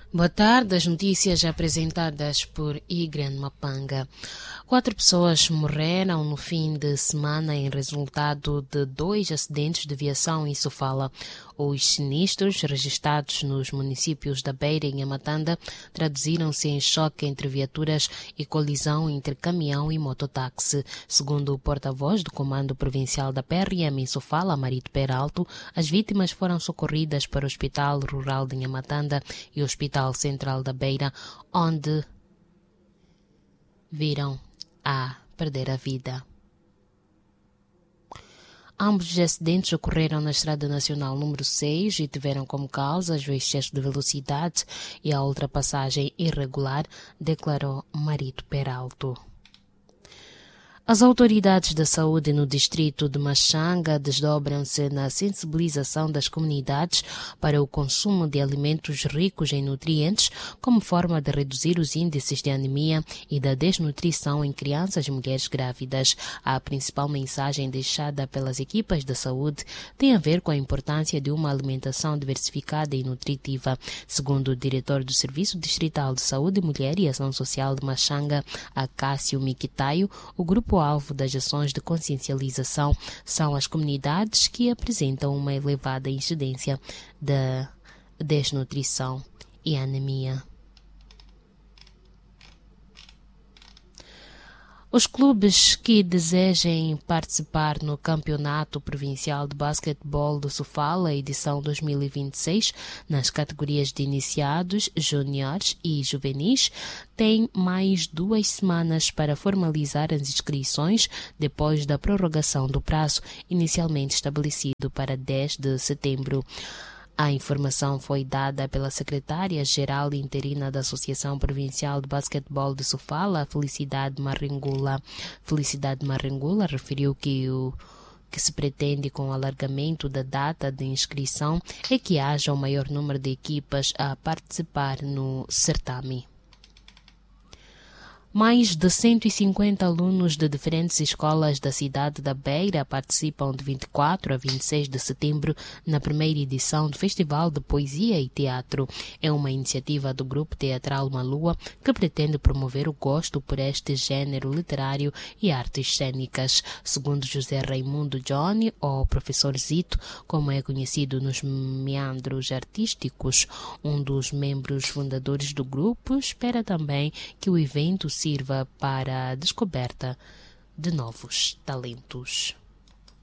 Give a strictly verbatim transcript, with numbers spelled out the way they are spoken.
Boa tarde, as notícias apresentadas por Igran Mapanga. Quatro pessoas morreram no fim de semana em resultado de dois acidentes de viação em Sofala. Os sinistros registrados nos municípios da Beira e Nhamatanda traduziram-se em choque entre viaturas e colisão entre caminhão e mototáxi. Segundo o porta-voz do Comando Provincial da P R M em Sofala, Marito Peralto, as vítimas foram socorridas para o Hospital Rural de Nhamatanda e o Hospital Central da Beira, onde viram a perder a vida. Ambos os acidentes ocorreram na Estrada Nacional número seis e tiveram como causas o excesso de velocidade e a ultrapassagem irregular, declarou Marito Peralto. As autoridades da saúde no distrito de Machanga desdobram-se na sensibilização das comunidades para o consumo de alimentos ricos em nutrientes como forma de reduzir os índices de anemia e da desnutrição em crianças e mulheres grávidas. A principal mensagem deixada pelas equipas da saúde tem a ver com a importância de uma alimentação diversificada e nutritiva. Segundo o diretor do Serviço Distrital de Saúde, Mulher e Ação Social de Machanga, Acácio Miquitaio, o grupo O alvo das ações de consciencialização são as comunidades que apresentam uma elevada incidência de desnutrição e anemia. Os clubes que desejem participar no Campeonato Provincial de Basquetebol do Sofala, edição dois mil e vinte e seis, nas categorias de iniciados, júniores e juvenis, têm mais duas semanas para formalizar as inscrições depois da prorrogação do prazo inicialmente estabelecido para dez de setembro. A informação foi dada pela secretária-geral interina da Associação Provincial de Basquetebol de Sofala, Felicidade Marringula. Felicidade Marringula referiu que o que se pretende com o alargamento da data de inscrição é que haja o maior número de equipas a participar no certame. Mais de cento e cinquenta alunos de diferentes escolas da cidade da Beira participam de vinte e quatro a vinte e seis de setembro na primeira edição do Festival de Poesia e Teatro. É uma iniciativa do Grupo Teatral Malua que pretende promover o gosto por este género literário e artes cênicas. Segundo José Raimundo Johnny, ou Professor Zito, como é conhecido nos meandros artísticos, um dos membros fundadores do grupo, espera também que o evento sirva para a descoberta de novos talentos.